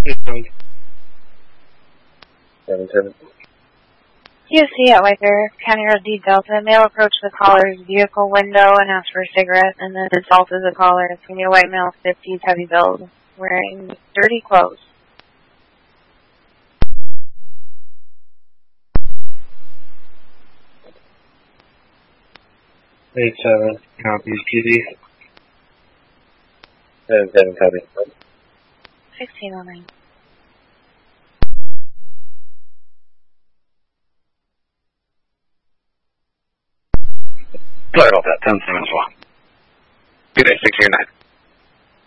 7-7. QC at Wiper, County Road D Delta. Male approached the caller's vehicle window and asked for a cigarette, and then assaulted the caller. It's going to be a white male, 50s, heavy build, wearing dirty clothes. 8-7, copies, PD. 7-7, copy. 1609. Sorry about that, 10-7 as well. Good day, 609.